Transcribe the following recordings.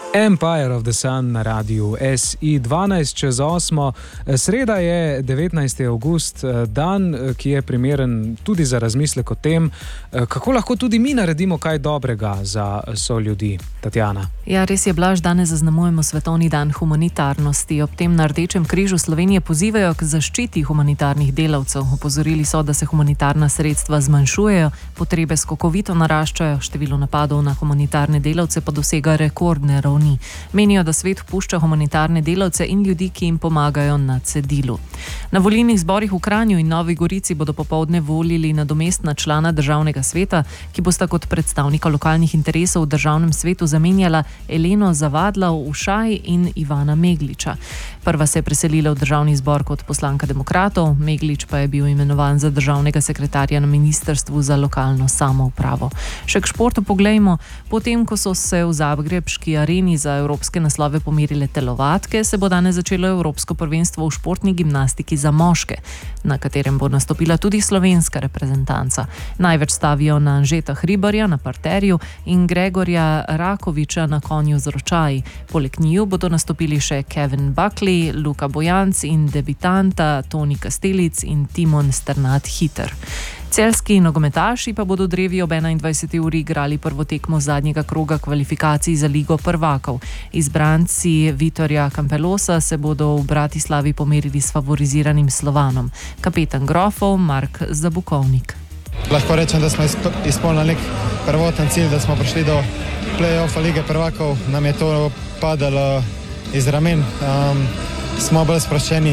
Empire of the Sun na radiju SI 12:08. Sreda je 19. avgust, dan, ki je primeren tudi za razmislek o tem, kako lahko tudi mi naredimo kaj dobrega za soljudi. Tatjana. Ja, res je, Blaž, danes zaznamujemo Svetovni dan humanitarnosti. Ob tem na Rdečem križu Slovenije pozivajo k zaščiti humanitarnih delavcev. Opozorili so, da se humanitarna sredstva zmanjšujejo, potrebe skokovito naraščajo, število napadov na humanitarne delavce pa dosega rekordne ravni. Menijo, da svet pušča humanitarne delavce in ljudi, ki jim pomagajo na cedilu. Na volilnih zborih v Kranju in Novi Gorici bodo popoldne volili nadomestna člana državnega sveta, ki bosta kot predstavnika lokalnih interesov v državnem svetu zamenjala Eleno Zavadlav-Ušaj in Ivana Megliča. Prva se je preselila v državni zbor kot poslanka demokratov, Meglič pa je bil imenovan za državnega sekretarja na Ministrstvu za lokalno samoupravo. Še k športu poglejmo. Potem, ko so se v zagrebški areni za evropske naslove pomerile telovadke, se bo danes začelo Evropsko prvenstvo v športni gimnastiki za moške, na katerem bo nastopila tudi slovenska reprezentanca. Največ stavijo na Anžeta Hribarja na parterju in Gregorja Rakoviča na konju z ročaji. Poleg njiju bodo nastopili še Kevin Buckley, Luka Bojanc in debitanta Toni Kastelic in Timon Sternat-Hiter. Celjski nogometaši pa bodo drevi ob 21. uri igrali prvo tekmo zadnjega kroga kvalifikacij za Ligo prvakov. Izbranci Vitorja Campelosa se bodo v Bratislavi pomerili s favoriziranim Slovanom. Kapetan Grofov Mark Zabukovnik. Lahko rečem, da smo izpolnili nek prvoten cilj, da smo prišli do play-offa Lige prvakov. Nam je to padalo iz ramen. Smo bolj sproščeni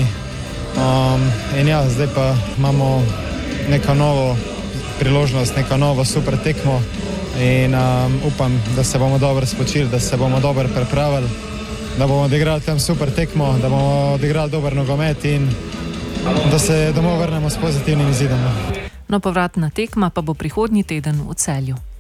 in ja, zdaj pa imamo neka novo priložnost, neka novo super tekmo in upam, da se bomo dobro spočili, da se bomo dobro pripravili, da bomo odigrali tam super tekmo, da bomo odigrali dober nogomet in da se domov vrnemo s pozitivnim izidom. No, povratna tekma pa bo prihodnji teden v Celju.